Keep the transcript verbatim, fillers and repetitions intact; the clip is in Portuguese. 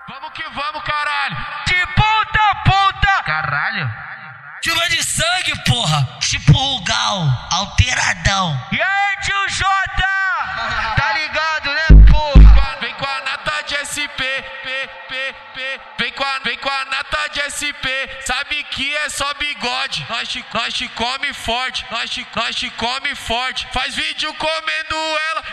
Vamos que vamos, caralho. De ponta a ponta. Caralho. Chuva de sangue, porra. Tipo o Gal, alteradão. E aí, tio Jota? Tá ligado, né, porra? Vem com a nata de S P, P, P, P. Vem com a, vem com a nata de S P. Sabe que é só bigode. Nós te, nós te come forte. Nós te, nós te come forte. Faz vídeo comendo ela.